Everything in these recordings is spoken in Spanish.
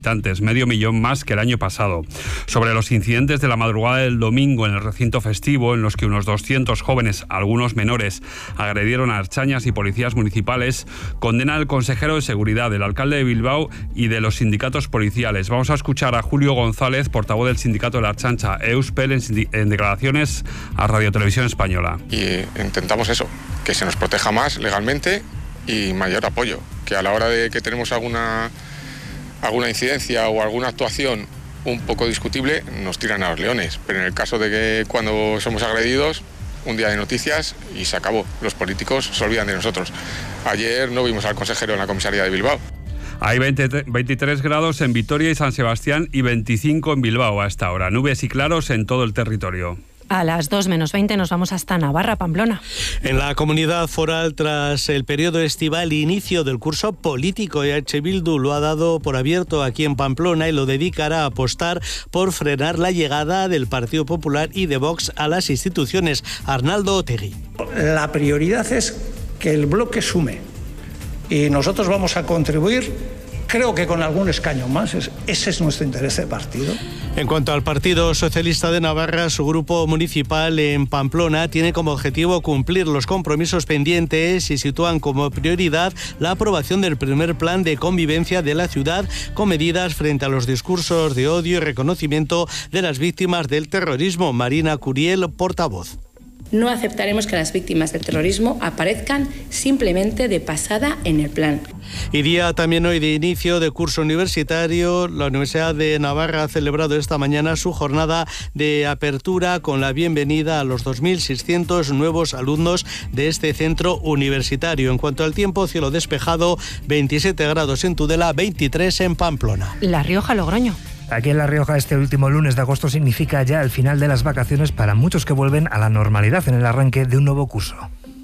medio millón más que el año pasado. Sobre los incidentes de la madrugada del domingo en el recinto festivo, en los que unos 200 jóvenes, algunos menores, agredieron a ertzainas y policías municipales, condena el consejero de Seguridad, el alcalde de Bilbao y de los sindicatos policiales. Vamos a escuchar a Julio González, portavoz del sindicato de la Ertzaintza, Euspel, en declaraciones a Radio Televisión Española. Y intentamos eso, que se nos proteja más legalmente y mayor apoyo, que a la hora de que tenemos alguna incidencia o alguna actuación un poco discutible, nos tiran a los leones. Pero en el caso de que cuando somos agredidos, un día de noticias y se acabó. Los políticos se olvidan de nosotros. Ayer no vimos al consejero en la comisaría de Bilbao. Hay 23 grados en Vitoria y San Sebastián y 25 en Bilbao a esta hora. Nubes y claros en todo el territorio. A las 2 menos 20 nos vamos hasta Navarra, Pamplona. En la comunidad foral, tras el periodo estival e inicio del curso político, EH Bildu lo ha dado por abierto aquí en Pamplona y lo dedicará a apostar por frenar la llegada del Partido Popular y de Vox a las instituciones. Arnaldo Otegi. La prioridad es que el bloque sume y nosotros vamos a contribuir, creo que con algún escaño más. Ese es nuestro interés de partido. En cuanto al Partido Socialista de Navarra, su grupo municipal en Pamplona tiene como objetivo cumplir los compromisos pendientes y sitúan como prioridad la aprobación del primer plan de convivencia de la ciudad con medidas frente a los discursos de odio y reconocimiento de las víctimas del terrorismo. Marina Curiel, portavoz. No aceptaremos que las víctimas del terrorismo aparezcan simplemente de pasada en el plan. Y día también hoy de inicio de curso universitario, la Universidad de Navarra ha celebrado esta mañana su jornada de apertura con la bienvenida a los 2.600 nuevos alumnos de este centro universitario. En cuanto al tiempo, cielo despejado, 27 grados en Tudela, 23 en Pamplona. La Rioja, Logroño. Aquí en La Rioja este último lunes de agosto significa ya el final de las vacaciones para muchos que vuelven a la normalidad en el arranque de un nuevo curso.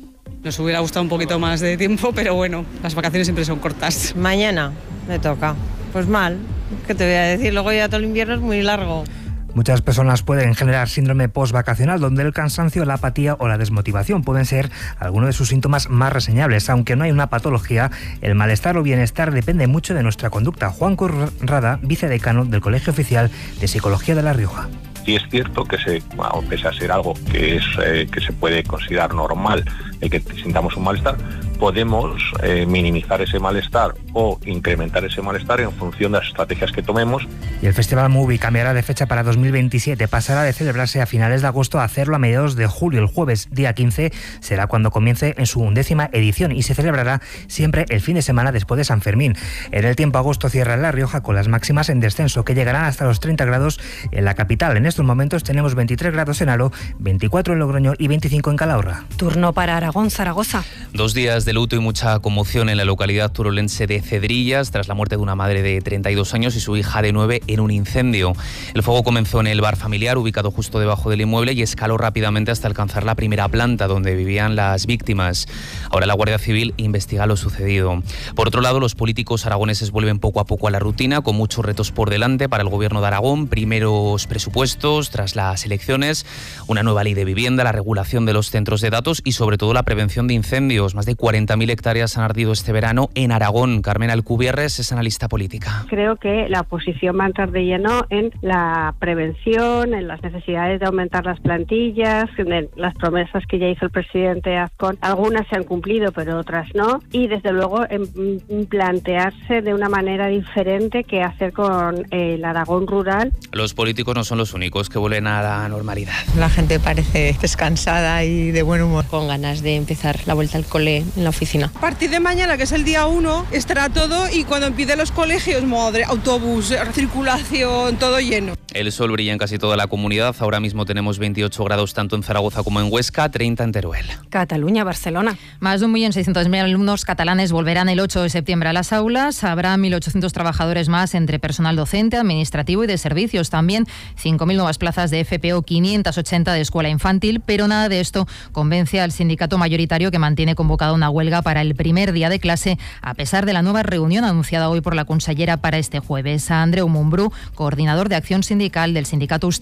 Nos hubiera gustado un poquito más de tiempo, pero bueno, las vacaciones siempre son cortas. Mañana me toca. Pues mal, ¿qué te voy a decir? Luego ya todo el invierno es muy largo. Muchas personas pueden generar síndrome postvacacional, donde el cansancio, la apatía o la desmotivación pueden ser algunos de sus síntomas más reseñables. Aunque no hay una patología, el malestar o bienestar depende mucho de nuestra conducta. Juan Corrada, vicedecano del Colegio Oficial de Psicología de La Rioja. Y es cierto que pese a ser algo que se puede considerar normal, el que sintamos un malestar, podemos minimizar ese malestar o incrementar ese malestar en función de las estrategias que tomemos. Y el Festival Movie cambiará de fecha para 2027, pasará de celebrarse a finales de agosto a hacerlo a mediados de julio. El jueves, día 15, será cuando comience en su 11ª edición y se celebrará siempre el fin de semana después de San Fermín. En el tiempo, agosto cierra en La Rioja con las máximas en descenso, que llegarán hasta los 30 grados en la capital. En estos momentos tenemos 23 grados en Haro, 24 en Logroño y 25 en Calahorra. Turno para Aragón, Zaragoza. 2 días de luto y mucha conmoción en la localidad turolense de Cedrillas tras la muerte de una madre de 32 años y su hija de 9 en un incendio. El fuego comenzó en el bar familiar ubicado justo debajo del inmueble y escaló rápidamente hasta alcanzar la primera planta donde vivían las víctimas. Ahora la Guardia Civil investiga lo sucedido. Por otro lado, los políticos aragoneses vuelven poco a poco a la rutina con muchos retos por delante para el gobierno de Aragón. Primeros presupuestos tras las elecciones, una nueva ley de vivienda, la regulación de los centros de datos y sobre todo la prevención de incendios. Más de 40.000 hectáreas han ardido este verano en Aragón. Carmen Alcubierres es analista política. Creo que la oposición va a entrar de lleno en la prevención, en las necesidades de aumentar las plantillas, en las promesas que ya hizo el presidente Azcón. Algunas se han cumplido, pero otras no. Y desde luego en plantearse de una manera diferente qué hacer con el Aragón rural. Los políticos no son los únicos que vuelven a la normalidad. La gente parece descansada y de buen humor. Con ganas de empezar la vuelta al cole en la oficina. A partir de mañana, que es el día 1, estará todo y cuando empiecen los colegios, madre, autobús, circulación, todo lleno. El sol brilla en casi toda la comunidad. Ahora mismo tenemos 28 grados tanto en Zaragoza como en Huesca, 30 en Teruel. Cataluña, Barcelona. Más de 1.600.000 alumnos catalanes volverán el 8 de septiembre a las aulas. Habrá 1.800 trabajadores más entre personal docente, administrativo y de servicios. También 5.000 nuevas plazas de FP o 580 de escuela infantil, pero nada de esto convence al sindicato mayoritario, que mantiene convocada una huelga para el primer día de clase, a pesar de la nueva reunión anunciada hoy por la consellera para este jueves. A Andreu Mumbrú, coordinador de acción sindical del sindicato USTEC.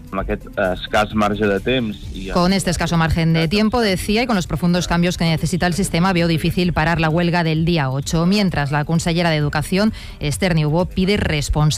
Con este escaso margen de tiempo, decía, y con los profundos cambios que necesita el sistema, veo difícil parar la huelga del día 8. Mientras, la consellera de Educación, Esther Niubó, pide responsabilidad